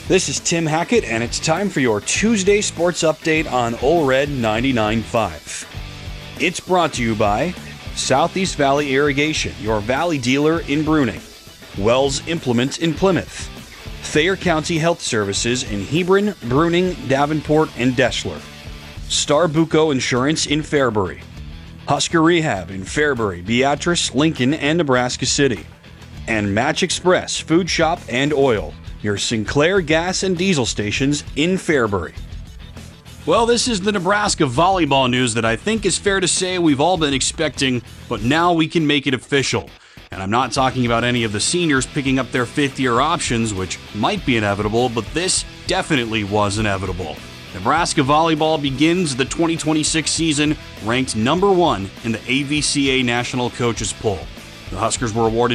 This is Tim Hackett, and it's time for your Tuesday Sports Update on Ole Red 99.5. It's brought to you by Southeast Valley Irrigation, your valley dealer in Bruning, Wells Implement in Plymouth, Thayer County Health Services in Hebron, Bruning, Davenport, and Deschler, Starbuco Insurance in Fairbury, Husker Rehab in Fairbury, Beatrice, Lincoln, and Nebraska City, and Match Express Food Shop and Oil, your Sinclair gas and diesel stations in Fairbury. Well, this is the Nebraska volleyball news that I think is fair to say we've all been expecting, but now we can make it official. And I'm not talking about any of the seniors picking up their fifth-year options, which might be inevitable, but this definitely was inevitable. Nebraska volleyball begins the 2026 season ranked number 1 in the AVCA National Coaches Poll. The Huskers were awarded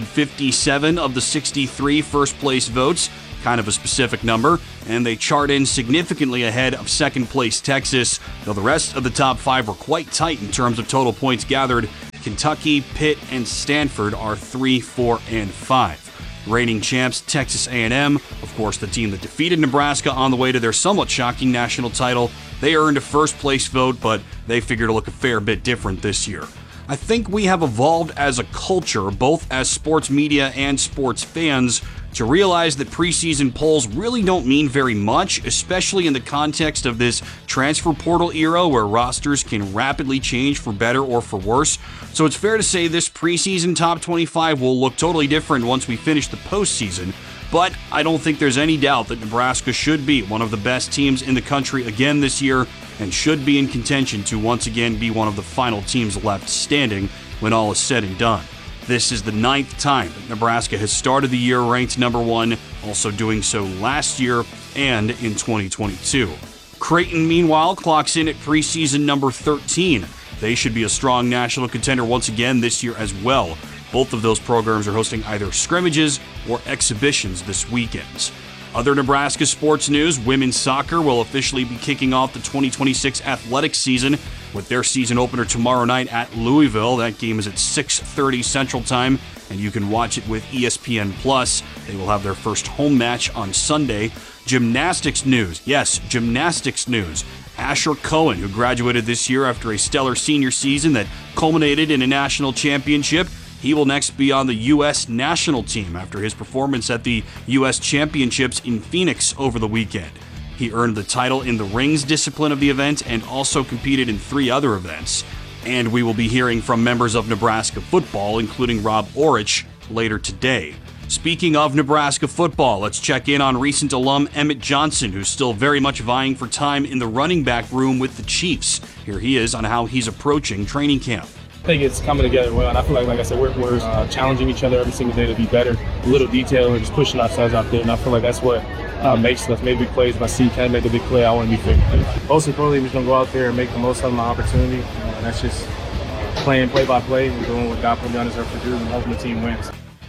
57 of the 63 first-place votes, kind of a specific number, and they chart in significantly ahead of second-place Texas, though the rest of the top 5 were quite tight in terms of total points gathered. Kentucky, Pitt, and Stanford are 3, 4, and 5. Reigning champs Texas A&M, of course the team that defeated Nebraska on the way to their somewhat shocking national title, they earned a first-place vote, but they figure to look a fair bit different this year. I think we have evolved as a culture, both as sports media and sports fans, to realize that preseason polls really don't mean very much, especially in the context of this transfer portal era where rosters can rapidly change for better or for worse. So it's fair to say this preseason top 25 will look totally different once we finish the postseason. But I don't think there's any doubt that Nebraska should be one of the best teams in the country again this year and should be in contention to once again be one of the final teams left standing when all is said and done. This is the 9th time that Nebraska has started the year ranked number 1, also doing so last year and in 2022. Creighton, meanwhile, clocks in at preseason number 13. They should be a strong national contender once again this year as well. Both of those programs are hosting either scrimmages or exhibitions this weekend. Other Nebraska sports news, women's soccer will officially be kicking off the 2026 athletics season with their season opener tomorrow night at Louisville. That game is at 6:30 Central Time, and you can watch it with ESPN+. They will have their first home match on Sunday. Gymnastics news. Yes, gymnastics news. Asher Cohen, who graduated this year after a stellar senior season that culminated in a national championship, he will next be on the U.S. national team after his performance at the U.S. Championships in Phoenix over the weekend. He earned the title in the rings discipline of the event and also competed in 3 other events. And we will be hearing from members of Nebraska football, including Rob Orich, later today. Speaking of Nebraska football, let's check in on recent alum Emmett Johnson, who's still very much vying for time in the running back room with the Chiefs. Here he is on how he's approaching training camp. I think it's coming together well, and I feel like I said, we're challenging each other every single day to be better, a little detail, and just pushing ourselves out there, and I feel like that's what makes us make big plays. If I see can make a big play, I want to be fit. Most importantly, we're just going to go out there and make the most of my opportunity, and that's just playing play-by-play and doing what God put me on as to do and hoping the team wins.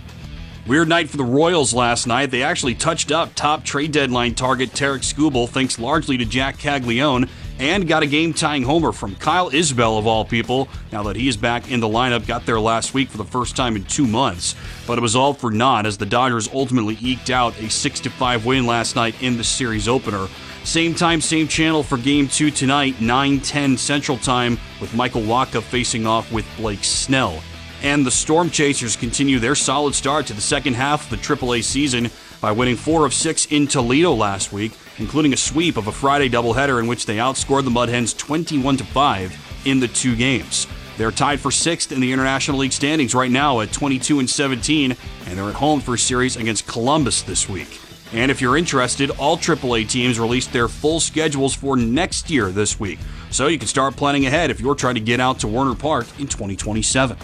Weird night for the Royals last night. They actually touched up top trade deadline target Tarek Skubal, thanks largely to Jack Caglione, and got a game-tying homer from Kyle Isbell, of all people. Now that he is back in the lineup, got there last week for the first time in 2 months. But it was all for naught as the Dodgers ultimately eked out a 6-5 win last night in the series opener. Same time, same channel for Game 2 tonight, 9:10 Central Time, with Michael Wacha facing off with Blake Snell. And the Storm Chasers continue their solid start to the second half of the AAA season by winning 4 of 6 in Toledo last week, including a sweep of a Friday doubleheader in which they outscored the Mud Hens 21-5 in the 2 games. They're tied for 6th in the International League standings right now at 22-17, and they're at home for a series against Columbus this week. And if you're interested, all AAA teams released their full schedules for next year this week, so you can start planning ahead if you're trying to get out to Werner Park in 2027.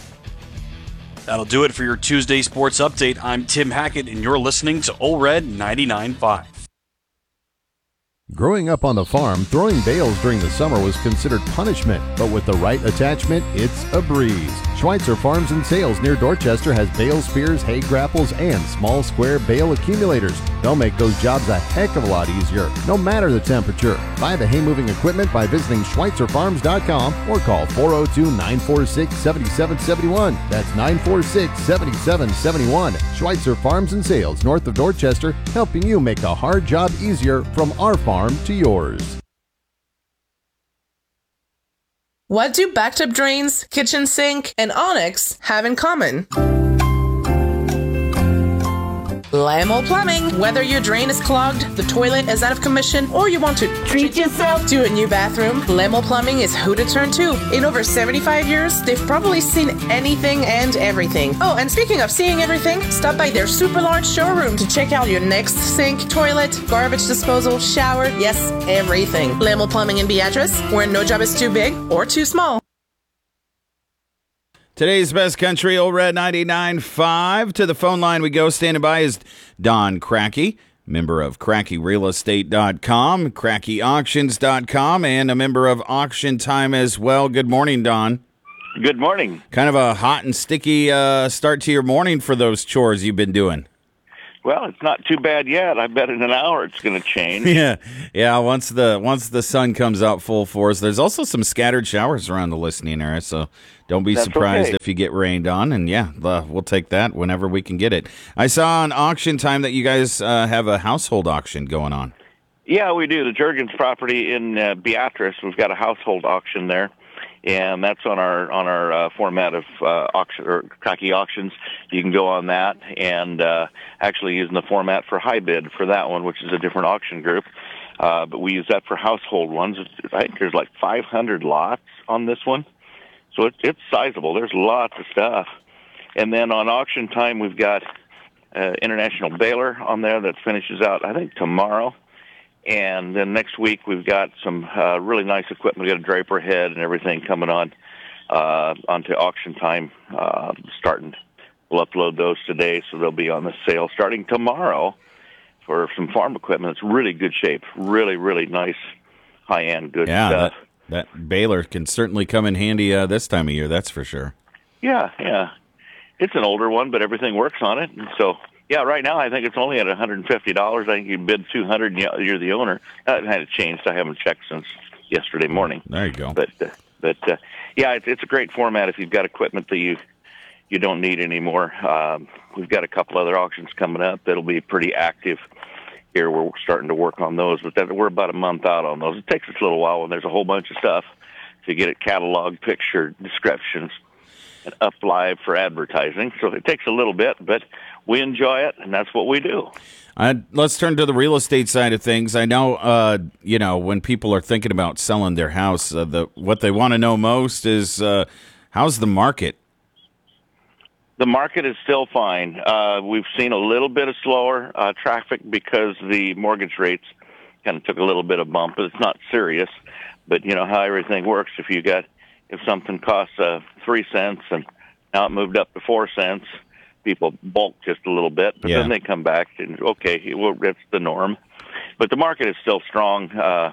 That'll do it for your Tuesday Sports Update. I'm Tim Hackett, and you're listening to Ole Red 99.5. Growing up on the farm, throwing bales during the summer was considered punishment, but with the right attachment, it's a breeze. Schweitzer Farms and Sales near Dorchester has bale spears, hay grapples, and small square bale accumulators. They'll make those jobs a heck of a lot easier, no matter the temperature. Buy the hay moving equipment by visiting SchweizerFarms.com or call 402-946-7771. That's 946-7771. Schweitzer Farms and Sales north of Dorchester, helping you make a hard job easier from our farm to yours. What do bathtub drains, kitchen sink, and Onyx have in common? Lamel Plumbing. Whether your drain is clogged, the toilet is out of commission, or you want to treat yourself to a new bathroom, Lamel Plumbing is who to turn to. In over 75 years, they've probably seen anything and everything. Oh, and speaking of seeing everything, stop by their super large showroom to check out your next sink, toilet, garbage disposal, shower, yes, everything. Lamel Plumbing in Beatrice, where no job is too big or too small. Today's best country, Old Red 99.5. To the phone line we go. Standing by is Don Cracky, member of CrackyRealEstate.com, CrackyAuctions.com, and a member of Auction Time as well. Good morning, Don. Good morning. Kind of a hot and sticky start to your morning for those chores you've been doing. Well, it's not too bad yet. I bet in an hour it's going to change. Yeah. Once the sun comes out full force, there's also some scattered showers around the listening area, so don't be surprised if you get rained on. And we'll take that whenever we can get it. I saw on Auction Time that you guys have a household auction going on. Yeah, we do. The Jurgens property in Beatrice, we've got a household auction there. And that's on our format of auction or Cracky Auctions. You can go on that and actually using the format for high bid for that one, which is a different auction group. But we use that for household ones. I think there's like 500 lots on this one, so it's sizable. There's lots of stuff. And then on Auction Time, we've got International Baler on there that finishes out, I think, tomorrow. And then next week we've got some really nice equipment. We've got a draper head and everything coming on onto Auction Time starting. We'll upload those today, so they'll be on the sale starting tomorrow for some farm equipment. It's really good shape. Really, really nice, high-end, good stuff. That baler can certainly come in handy this time of year, that's for sure. Yeah. It's an older one, but everything works on it. And so, yeah, right now I think it's only at $150. I think you bid $200 and you're the owner. That had changed. I haven't checked since yesterday morning. There you go. But yeah, it's a great format if you've got equipment that you don't need anymore. We've got a couple other auctions coming up that'll be pretty active here. We're starting to work on those, but we're about a month out on those. It takes us a little while when there's a whole bunch of stuff to get it cataloged, picture, descriptions, and up live for advertising. So it takes a little bit, but we enjoy it, and that's what we do. Let's turn to the real estate side of things. I know, when people are thinking about selling their house, what they want to know most is how's the market? The market is still fine. We've seen a little bit of slower traffic because the mortgage rates kind of took a little bit of bump, but it's not serious. But you know how everything works. If something costs 3 cents and now it moved up to 4 cents, people bulk just a little bit, but then they come back and it's the norm. But the market is still strong.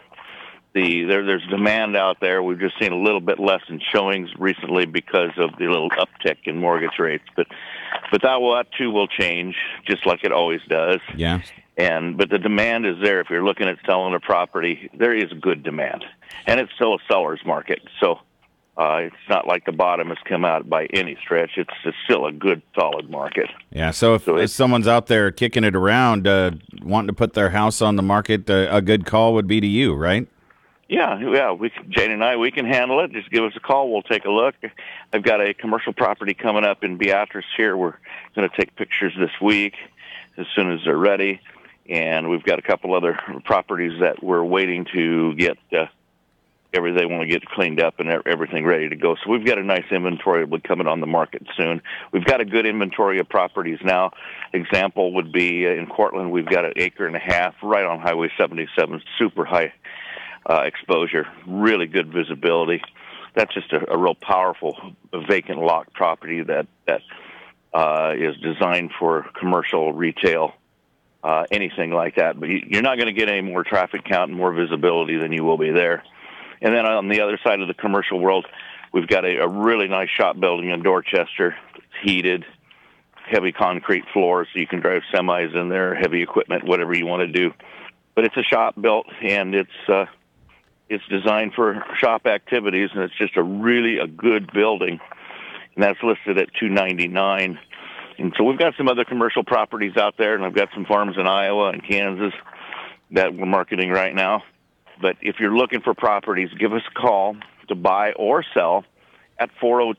There's demand out there. We've just seen a little bit less in showings recently because of the little uptick in mortgage rates. But that too will change, just like it always does. Yeah. But the demand is there. If you're looking at selling a property, there is good demand, and it's still a seller's market. So it's not like the bottom has come out by any stretch. It's still a good, solid market. Yeah. So if someone's out there kicking it around, wanting to put their house on the market, a good call would be to you, right? Yeah. Jane and I, we can handle it. Just give us a call. We'll take a look. I've got a commercial property coming up in Beatrice here. We're going to take pictures this week as soon as they're ready. And we've got a couple other properties that we're waiting to get they want to get cleaned up and everything ready to go. So we've got a nice inventory will be coming on the market soon. We've got a good inventory of properties now. Example would be in Cortland, we've got 1.5 acres right on Highway 77, super high exposure, really good visibility. That's just a real powerful vacant lot property that is designed for commercial retail anything like that. But you're not going to get any more traffic count and more visibility than you will be there. And then on the other side of the commercial world, we've got a really nice shop building in Dorchester. It's heated, heavy concrete floors, so you can drive semis in there, heavy equipment, whatever you want to do. But it's a shop built, and it's designed for shop activities, and it's just a good building. And that's listed at $299. And so we've got some other commercial properties out there, and I've got some farms in Iowa and Kansas that we're marketing right now. But if you're looking for properties, give us a call to buy or sell at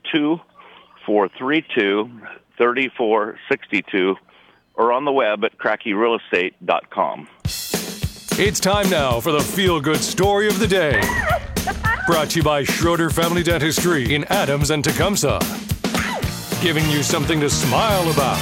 402-432-3462 or on the web at crackierealestate.com. It's time now for the feel-good story of the day. Brought to you by Schroeder Family Dentistry in Adams and Tecumseh. Giving you something to smile about.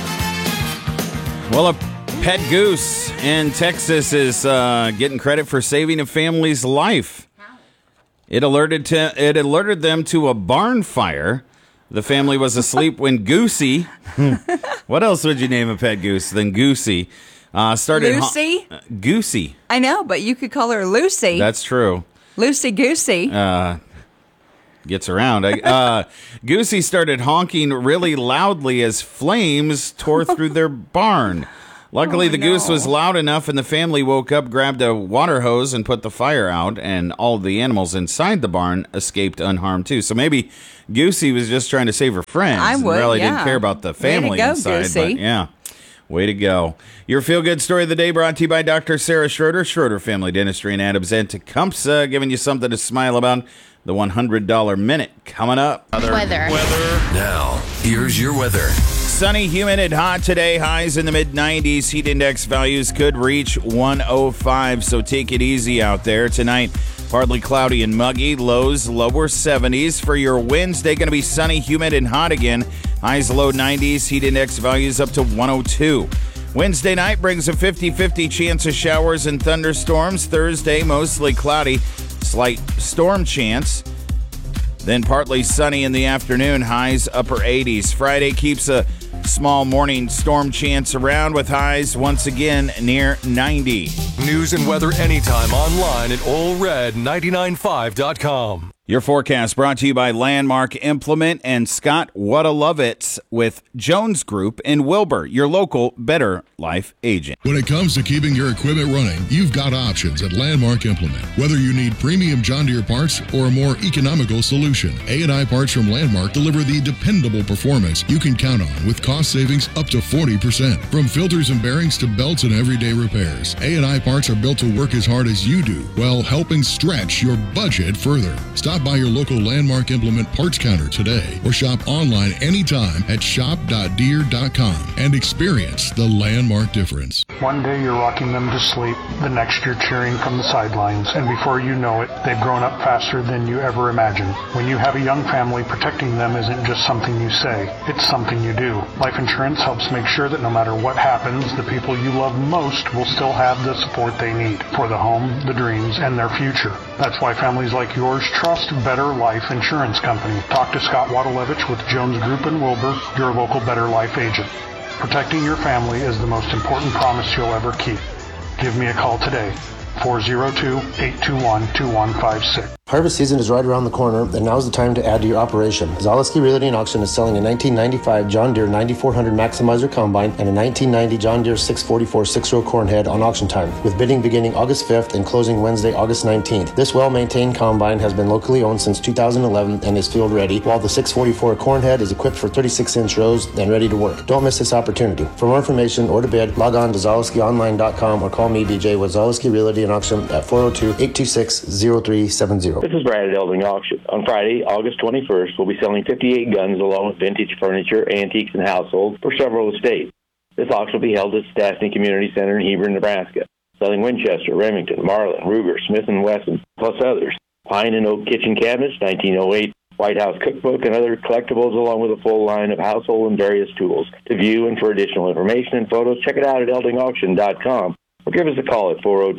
Well, a pet goose in Texas is getting credit for saving a family's life. It alerted them to a barn fire. The family was asleep when Goosey, what else would you name a pet goose than Goosey? Lucy? Goosey. I know, but you could call her Lucy. That's true. Lucy Goosey. Gets around. Goosey started honking really loudly as flames tore through their barn. Luckily, the goose was loud enough, and the family woke up, grabbed a water hose, and put the fire out, and all the animals inside the barn escaped unharmed, too. So maybe Goosey was just trying to save her friends. Didn't care about the family inside. Goosey. But, yeah. Way to go. Your feel-good story of the day brought to you by Dr. Sarah Schroeder, Schroeder Family Dentistry in Adams and Tecumseh, giving you something to smile about. The $100 Minute coming up. Weather. Now, here's your weather. Sunny, humid, and hot today. Highs in the mid-90s. Heat index values could reach 105, so take it easy out there. Tonight, partly cloudy and muggy. Lows, lower 70s. For your Wednesday, going to be sunny, humid, and hot again. Highs, low 90s. Heat index values up to 102. Wednesday night brings a 50-50 chance of showers and thunderstorms. Thursday, mostly cloudy. Slight storm chance. Then partly sunny in the afternoon. Highs upper 80s. Friday keeps a small morning storm chance around with highs once again near 90. News and weather anytime online at allred995.com. Your forecast brought to you by Landmark Implement and Scott Wadalovitz with Jones Group in Wilbur, your local Better Life agent. When it comes to keeping your equipment running, you've got options at Landmark Implement. Whether you need premium John Deere parts or a more economical solution, A&I parts from Landmark deliver the dependable performance you can count on with cost savings up to 40%. From filters and bearings to belts and everyday repairs, A&I parts are built to work as hard as you do while helping stretch your budget further. Stop by your local Landmark Implement parts counter today or shop online anytime at shop.deere.com and experience the Landmark difference. One day you're rocking them to sleep, the next you're cheering from the sidelines, and before you know it, they've grown up faster than you ever imagined. When you have a young family, protecting them isn't just something you say, it's something you do. Life insurance helps make sure that no matter what happens, the people you love most will still have the support they need for the home, the dreams, and their future. That's why families like yours trust Better Life Insurance Company. Talk to Scott Wadalovich with Jones Group in Wilbur, your local Better Life agent. Protecting your family is the most important promise you'll ever keep. Give me a call today, 402-821-2156. Harvest season is right around the corner, and now's the time to add to your operation. Zaleski Realty and Auction is selling a 1995 John Deere 9400 Maximizer Combine and a 1990 John Deere 644 6-row corn head on auction time, with bidding beginning August 5th and closing Wednesday, August 19th. This well-maintained combine has been locally owned since 2011 and is field ready, while the 644 corn head is equipped for 36-inch rows and ready to work. Don't miss this opportunity. For more information or to bid, log on to ZaleskyOnline.com or call me, BJ, with Zaleski Realty and Auction at 402-826-0370. This is Brad at Elding Auction. On Friday, August 21st, we'll be selling 58 guns along with vintage furniture, antiques, and households for several estates. This auction will be held at Stastny Community Center in Hebron, Nebraska, selling Winchester, Remington, Marlin, Ruger, Smith & Wesson, plus others. Pine and oak kitchen cabinets, 1908, White House cookbook, and other collectibles, along with a full line of household and various tools. To view and for additional information and photos, check it out at eldingauction.com. Or give us a call at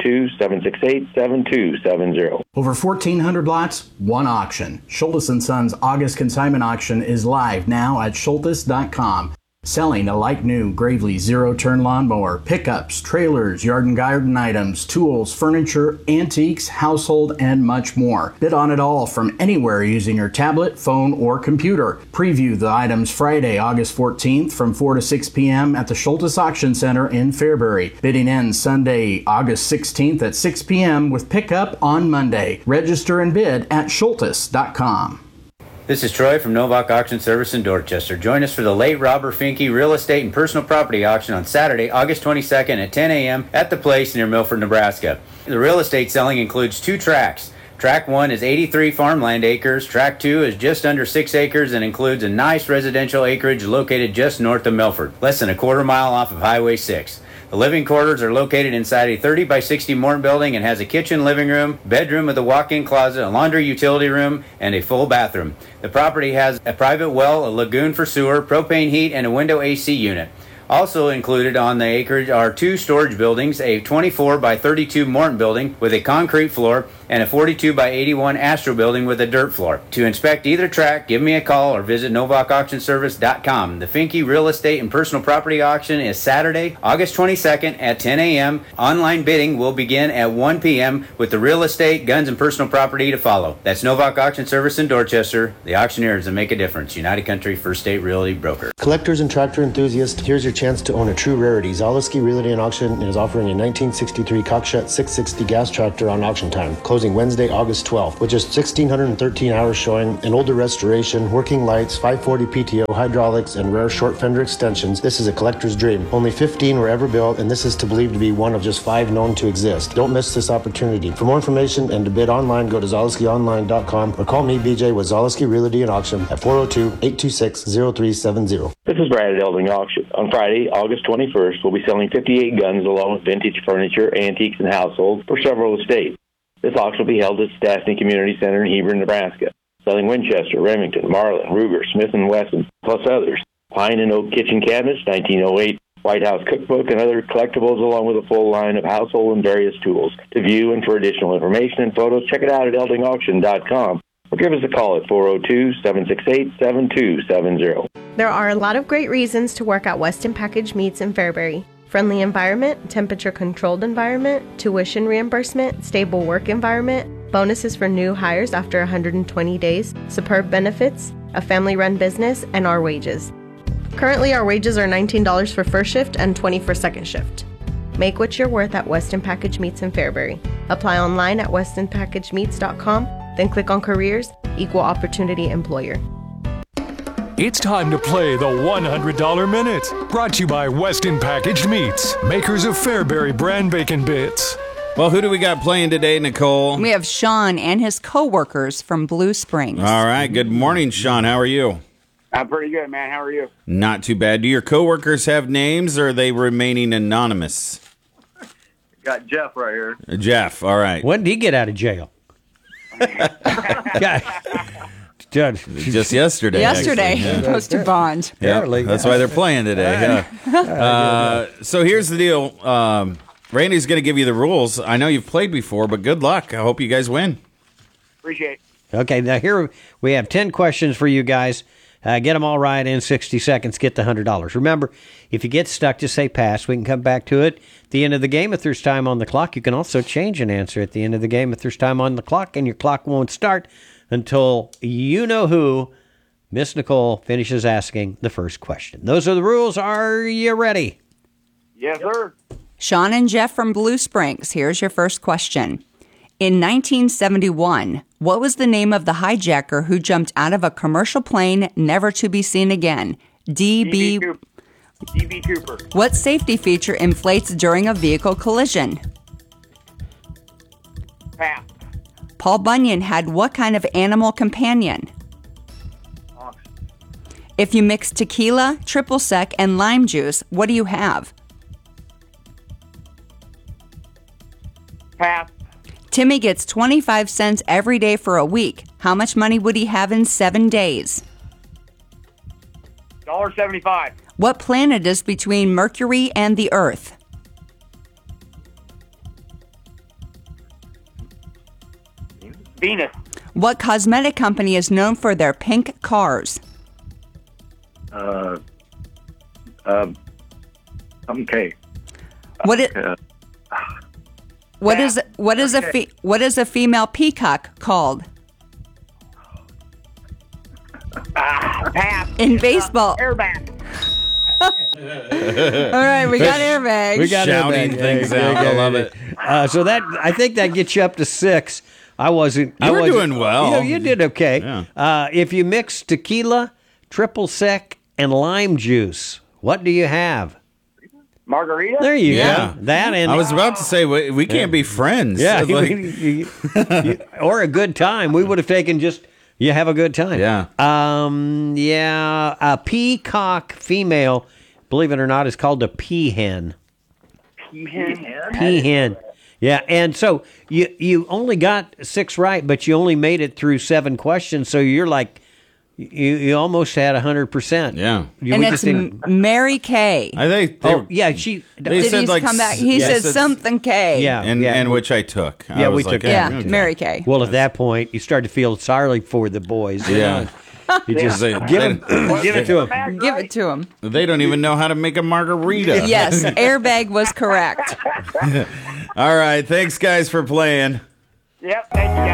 402-768-7270. Over 1,400 lots, one auction. Schultes & Sons August Consignment Auction is live now at Schultes.com. Selling a like-new Gravely zero-turn lawnmower, pickups, trailers, yard and garden items, tools, furniture, antiques, household, and much more. Bid on it all from anywhere using your tablet, phone, or computer. Preview the items Friday, August 14th from 4 to 6 p.m. at the Schultes Auction Center in Fairbury. Bidding ends Sunday, August 16th at 6 p.m. with pickup on Monday. Register and bid at schultes.com. This is Troy from Novak Auction Service in Dorchester. Join us for the late Robert Finke Real Estate and Personal Property Auction on Saturday, August 22nd at 10 a.m. at the place near Milford, Nebraska. The real estate selling includes 2 tracts. Tract 1 is 83 farmland acres. Tract 2 is just under 6 acres and includes a nice residential acreage located just north of Milford, less than a quarter mile off of Highway 6. The living quarters are located inside a 30 by 60 Morton building and has a kitchen, living room, bedroom with a walk-in closet, a laundry utility room, and a full bathroom. The property has a private well, a lagoon for sewer, propane heat, and a window AC unit. Also included on the acreage are 2 storage buildings, a 24 by 32 Morton building with a concrete floor, and a 42 by 81 Astro building with a dirt floor. To inspect either tract, give me a call or visit NovakAuctionService.com. The Finke Real Estate and Personal Property Auction is Saturday, August 22nd at 10 a.m. Online bidding will begin at 1 p.m. with the real estate, guns, and personal property to follow. That's Novak Auction Service in Dorchester, the auctioneers that make a difference. United Country First State Realty Broker. Collectors and tractor enthusiasts, here's your chance to own a true rarity. Zaleski Realty and Auction is offering a 1963 Cockshutt 660 gas tractor on auction time, closing Wednesday, August 12th, with just 1,613 hours showing, an older restoration, working lights, 540 PTO, hydraulics, and rare short fender extensions. This is a collector's dream. Only 15 were ever built, and this is believed to be one of just 5 known to exist. Don't miss this opportunity. For more information and to bid online, go to ZaleskiOnline.com or call me, BJ, with Zaleski Realty and Auction at 402-826-0370. This is Brad at Elding Auction. On Friday, August 21st, we'll be selling 58 guns along with vintage furniture, antiques, and households for several estates. This auction will be held at Stastny Community Center in Hebron, Nebraska, selling Winchester, Remington, Marlin, Ruger, Smith & Wesson, plus others. Pine and oak kitchen cabinets, 1908, White House cookbook, and other collectibles, along with a full line of household and various tools. To view and for additional information and photos, check it out at eldingauction.com or give us a call at 402-768-7270. There are a lot of great reasons to work at Weston Package Meats in Fairbury. Friendly environment, temperature-controlled environment, tuition reimbursement, stable work environment, bonuses for new hires after 120 days, superb benefits, a family-run business, and our wages. Currently, our wages are $19 for first shift and $20 for second shift. Make what you're worth at Weston Package Meats in Fairbury. Apply online at westonpackagemeats.com, then click on Careers, Equal Opportunity Employer. It's time to play the $100 Minute. Brought to you by Weston Packaged Meats, makers of Fairbury brand bacon bits. Well, who do we got playing today, Nicole? We have Sean and his co-workers from Blue Springs. All right. Good morning, Sean. How are you? I'm pretty good, man. How are you? Not too bad. Do your co-workers have names, or are they remaining anonymous? Got Jeff right here. Jeff. All right. When did he get out of jail? Judge. Just yesterday. Yesterday, he posted bond. Yeah, that's why they're playing today. Yeah. So here's the deal. Randy's going to give you the rules. I know you've played before, but good luck. I hope you guys win. Appreciate it. Okay, now here we have 10 questions for you guys. Get them all right in 60 seconds. Get the $100. Remember, if you get stuck, just say pass. We can come back to it at the end of the game if there's time on the clock. You can also change an answer at the end of the game if there's time on the clock, and your clock won't start until you know who, Miss Nicole, finishes asking the first question. Those are the rules. Are you ready? Yes, sir. Sean and Jeff from Blue Springs, here's your first question. In 1971, what was the name of the hijacker who jumped out of a commercial plane never to be seen again? D.B. Cooper. What safety feature inflates during a vehicle collision? Pass. Paul Bunyan had what kind of animal companion? Ox. If you mix tequila, triple sec, and lime juice, what do you have? Pass. Timmy gets 25 cents every day for a week. How much money would he have in 7 days? $1.75. What planet is between Mercury and the Earth? Venus. What cosmetic company is known for their pink cars? Something K. What is a female peacock called? Pass. In baseball. Airbag. All right, we got airbag. We got shouting airbag. things out. I love it. So I think that gets you up to 6. You were doing well. You did okay. Yeah. If you mix tequila, triple sec, and lime juice, what do you have? Margarita? There you Yeah. go. That and I was about to say we can't be friends. yeah, Like- or a good time. We would have taken just you have a good time. Yeah. A peacock female, believe it or not, is called a peahen. Peahen. Yeah, and so you only got 6 right, but you only made it through 7 questions, so you're like you almost had 100%. Yeah. And it's Mary Kay. I think she they Did said he like come back? He said something K. Yeah. and which I took. Yeah, I we was took like, it. Yeah, okay. Mary Kay. Well, at that point, you start to feel sorry for the boys. you Yeah. know? You just They- give it to them. Give it to him. They don't even know how to make a margarita. Yes, airbag was correct. All right. Thanks, guys, for playing. Yep. Thank you.